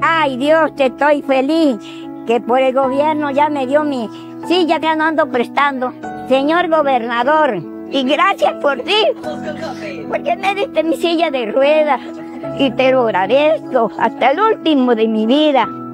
Ay, Dios, estoy feliz que por el gobierno ya me dio mi silla que no ando prestando. Señor gobernador, y gracias por ti, porque me diste mi silla de ruedas y te lo agradezco hasta el último de mi vida.